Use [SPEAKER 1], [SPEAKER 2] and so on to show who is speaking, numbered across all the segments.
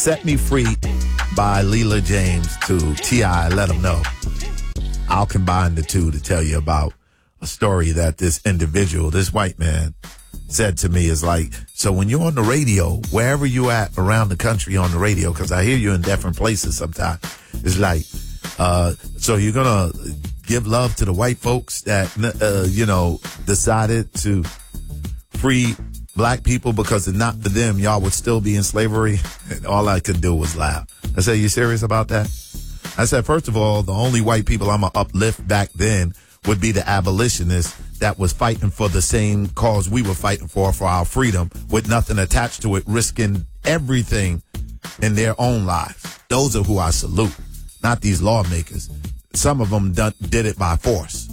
[SPEAKER 1] Set Me Free by Leela James to T.I. Let Them Know. I'll combine the two to tell you about a story that this individual, this white man, said to me is like, so when you're on the radio, wherever you at around the country on the radio, because I hear you in different places sometimes, it's like, so you're going to give love to the white folks that, decided to free black people because if not for them, y'all would still be in slavery. And all I could do was laugh. I said, you serious about that? I said, first of all, the only white people I'm going to uplift back then would be the abolitionists that was fighting for the same cause we were fighting for our freedom with nothing attached to it, risking everything in their own lives. Those are who I salute, not these lawmakers. Some of them did it by force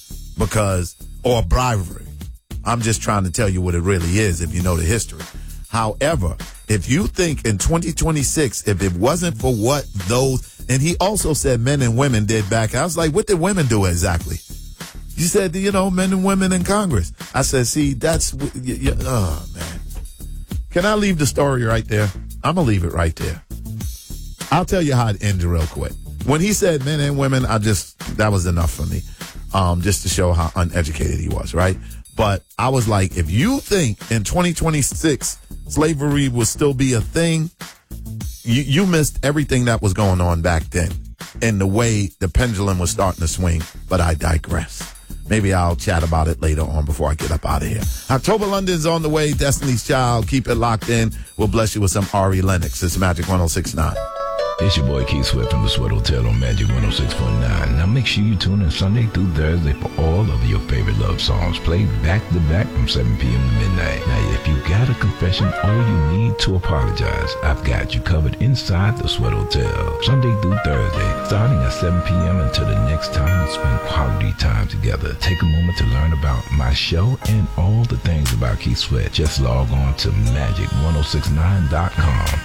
[SPEAKER 1] or bribery. I'm just trying to tell you what it really is if you know the history. However, if you think in 2026, if it wasn't for what those, and he also said men and women did back, I was like, what did women do exactly? You said, men and women in Congress. I said, see, that's, oh, man. Can I leave the story right there? I'm going to leave it right there. I'll tell you how it ended real quick. When he said men and women, that was enough for me, just to show how uneducated he was, right? But I was like, if you think in 2026 slavery will still be a thing, you missed everything that was going on back then and the way the pendulum was starting to swing. But I digress. Maybe I'll chat about it later on before I get up out of here. October London's on the way. Destiny's Child. Keep it locked in. We'll bless you with some Ari Lennox. It's Magic 106.9.
[SPEAKER 2] It's your boy Keith Sweat from the Sweat Hotel on Magic 106.9. Now make sure you tune in Sunday through Thursday for all of your favorite love songs played back to back from 7 p.m. to midnight. Now if you got a confession or you need to apologize, I've got you covered inside the Sweat Hotel. Sunday through Thursday, starting at 7 p.m. until the next time we spend quality time together. Take a moment to learn about my show and all the things about Keith Sweat. Just log on to magic1069.com.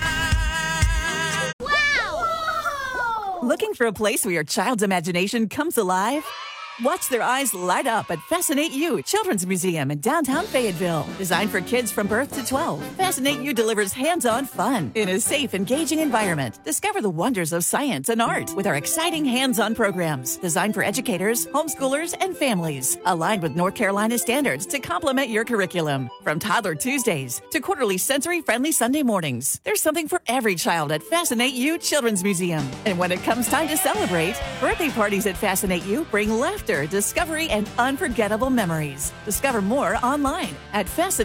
[SPEAKER 3] Looking for a place where your child's imagination comes alive? Watch their eyes light up at Fascinate You Children's Museum in downtown Fayetteville. Designed for kids from birth to 12, Fascinate You delivers hands-on fun in a safe, engaging environment. Discover the wonders of science and art with our exciting hands-on programs designed for educators, homeschoolers, and families. Aligned with North Carolina standards to complement your curriculum. From Toddler Tuesdays to quarterly sensory-friendly Sunday mornings, there's something for every child at Fascinate You Children's Museum. And when it comes time to celebrate, birthday parties at Fascinate You bring laughter, discovery, and unforgettable memories. Discover more online at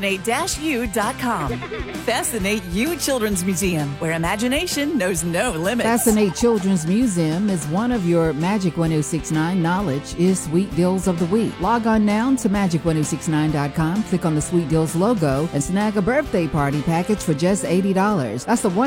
[SPEAKER 3] fascinate-u.com. Fascinate You Children's Museum, where imagination knows no limits.
[SPEAKER 4] Fascinate Children's Museum is one of your Magic 1069 knowledge is Sweet Deals of the Week. Log on now to magic1069.com, click on the Sweet Deals logo, and snag a birthday party package for just $80. That's a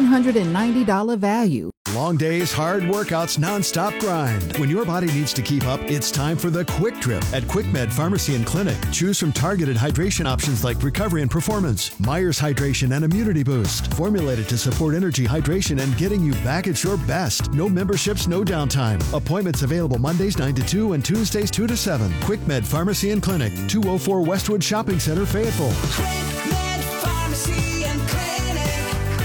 [SPEAKER 4] $190 value.
[SPEAKER 5] Long days, hard workouts, non-stop grind. When your body needs to keep up, it's time for the Quick Trip at QuickMed Pharmacy and Clinic. Choose from targeted hydration options like Recovery and Performance, Myers Hydration and Immunity Boost, formulated to support energy, hydration, and getting you back at your best. No memberships, no downtime. Appointments available Mondays 9 to 2 and Tuesdays 2 to 7. QuickMed Pharmacy and Clinic, 204 Westwood Shopping Center, Fayetteville.
[SPEAKER 6] QuickMed Pharmacy and Clinic.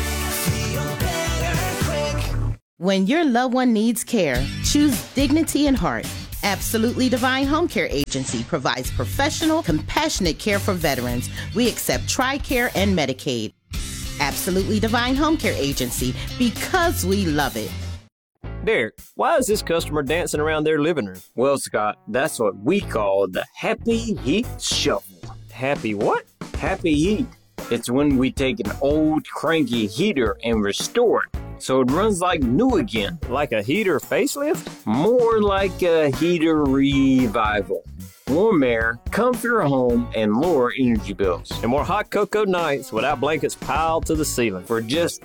[SPEAKER 6] Feel better quick.
[SPEAKER 7] When your loved one needs care, choose dignity and heart. Absolutely Divine Home Care Agency provides professional, compassionate care for veterans. We accept TRICARE and Medicaid. Absolutely Divine Home Care Agency, because we love it.
[SPEAKER 8] Derek, why is this customer dancing around their living room?
[SPEAKER 9] Well, Scott, that's what we call the Happy Heat Shuffle.
[SPEAKER 8] Happy what?
[SPEAKER 9] Happy Heat. It's when we take an old cranky heater and restore it so it runs like new again.
[SPEAKER 8] Like a heater facelift?
[SPEAKER 9] More like a heater revival. Warm air, comfier home, and lower energy bills.
[SPEAKER 8] And more hot cocoa nights without blankets piled to the ceiling.
[SPEAKER 9] For just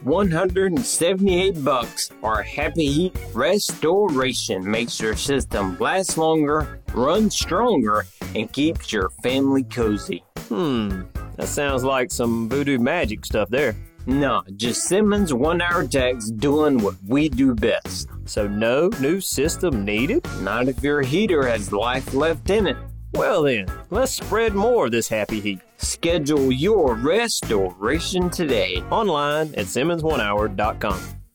[SPEAKER 9] $178, our Happy Heat Restoration makes your system last longer, run stronger, and keeps your family cozy.
[SPEAKER 8] That sounds like some voodoo magic stuff there.
[SPEAKER 9] No, just Simmons 1 hour techs doing what we do best.
[SPEAKER 8] So no new system needed?
[SPEAKER 9] Not if your heater has life left in it.
[SPEAKER 8] Well then, let's spread more of this happy heat.
[SPEAKER 9] Schedule your restoration today.
[SPEAKER 8] Online at SimmonsOneHour.com.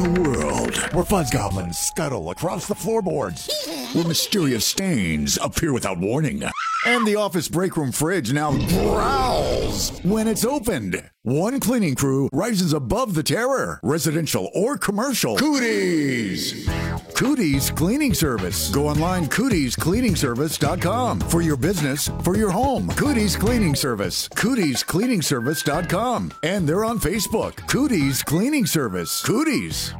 [SPEAKER 10] In a world where fuzz goblins scuttle across the floorboards, where mysterious stains appear without warning, and the office break room fridge now growls when it's opened, one cleaning crew rises above the terror, residential or commercial. Cooties! Cooties Cleaning Service. Go online, cootiescleaningservice.com. For your business, for your home. Cooties Cleaning Service. Cootiescleaningservice.com. And they're on Facebook. Cooties Cleaning Service. Cooties.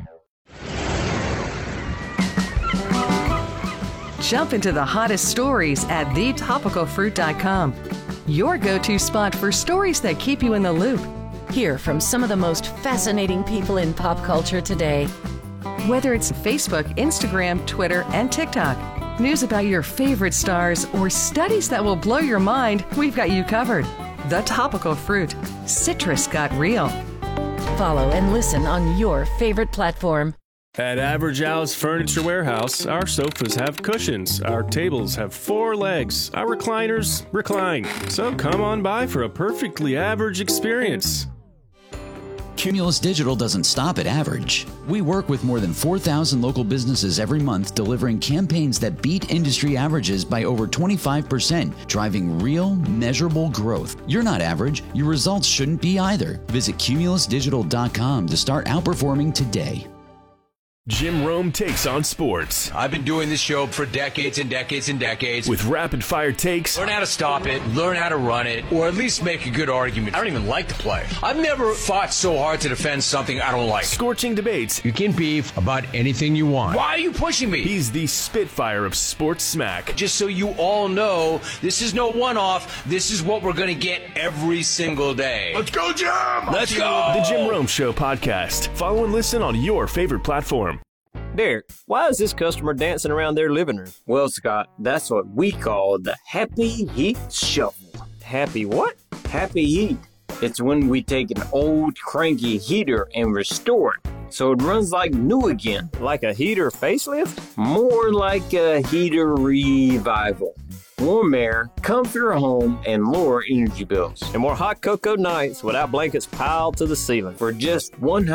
[SPEAKER 11] Jump into the hottest stories at thetopicalfruit.com. Your go-to spot for stories that keep you in the loop.
[SPEAKER 12] Hear from some of the most fascinating people in pop culture today.
[SPEAKER 11] Whether it's Facebook, Instagram, Twitter, and TikTok, news about your favorite stars, or studies that will blow your mind, we've got you covered. The Topical Fruit. Citrus got real.
[SPEAKER 12] Follow and listen on your favorite platform.
[SPEAKER 13] At Average Al's Furniture Warehouse, our sofas have cushions, our tables have 4 legs, our recliners recline. So come on by for a perfectly average experience.
[SPEAKER 14] Cumulus Digital doesn't stop at average. We work with more than 4,000 local businesses every month, delivering campaigns that beat industry averages by over 25%, driving real, measurable growth. You're not average. Your results shouldn't be either. Visit cumulusdigital.com to start outperforming today.
[SPEAKER 13] Jim Rome takes on sports.
[SPEAKER 15] I've been doing this show for decades and decades and decades.
[SPEAKER 13] With rapid-fire takes.
[SPEAKER 15] Learn how to stop it, learn how to run it, or at least make a good argument. I don't even like to play. I've never fought so hard to defend something I don't like.
[SPEAKER 13] Scorching debates.
[SPEAKER 15] You can beef about anything you want. Why are you pushing me?
[SPEAKER 13] He's the Spitfire of sports smack.
[SPEAKER 15] Just so you all know, this is no one-off. This is what we're going to get every single day.
[SPEAKER 10] Let's go, Jim!
[SPEAKER 15] Let's go!
[SPEAKER 13] The Jim Rome Show podcast. Follow and listen on your favorite platform.
[SPEAKER 8] Derek, why is this customer dancing around their living room? Well, Scott, that's what we call the Happy Heat Shuffle. Happy what? Happy Heat. It's when we take an old cranky heater and restore it so it runs like new again.
[SPEAKER 9] Like a heater facelift?
[SPEAKER 8] More like a heater revival. Warm air, comfier home, and lower energy bills.
[SPEAKER 9] And more hot cocoa nights without blankets piled to the ceiling.
[SPEAKER 8] For just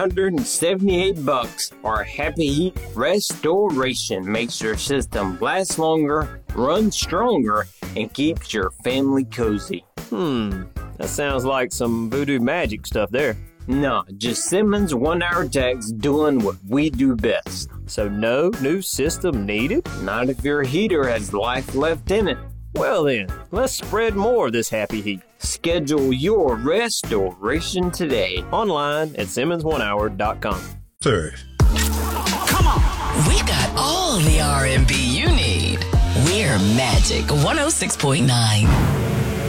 [SPEAKER 8] $178, our Happy Heat Restoration makes your system last longer, run stronger, and keeps your family cozy.
[SPEAKER 9] That sounds like some voodoo magic stuff there.
[SPEAKER 8] No, just Simmons 1-hour techs doing what we do best.
[SPEAKER 9] So no new system needed?
[SPEAKER 8] Not if your heater has life left in it.
[SPEAKER 9] Well then, let's spread more of this happy heat.
[SPEAKER 8] Schedule your restoration today.
[SPEAKER 9] Online at SimmonsOneHour.com.
[SPEAKER 1] Third.
[SPEAKER 16] Come on. We got all the R&B you need. We're Magic 106.9.